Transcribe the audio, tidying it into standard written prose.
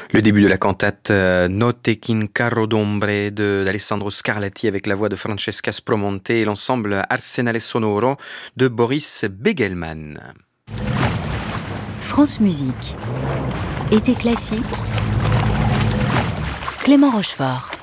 Le début de la cantate Notte in carro d'ombre d'Alessandro Scarlatti avec la voix de Francesca Spromonte et l'ensemble Arsenale Sonoro de Boris Begelman. France Musique. Été classique. Clément Rochefort.